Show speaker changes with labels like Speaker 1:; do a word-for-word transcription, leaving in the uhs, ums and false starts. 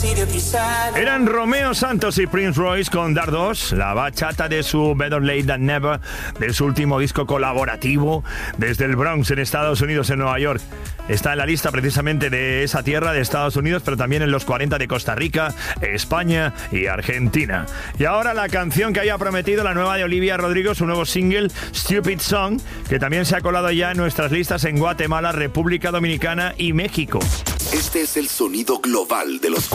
Speaker 1: Eran Romeo Santos y Prince Royce con Dar dos, la bachata de su Better Late Than Never, de su último disco colaborativo desde el Bronx en Estados Unidos, en Nueva York. Está en la lista precisamente de esa tierra de Estados Unidos, pero también en los cuarenta de Costa Rica, España y Argentina. Y ahora la canción que había prometido, la nueva de Olivia Rodrigo, su nuevo single, Stupid Song, que también se ha colado ya en nuestras listas en Guatemala, República Dominicana y México.
Speaker 2: Este es el sonido global de los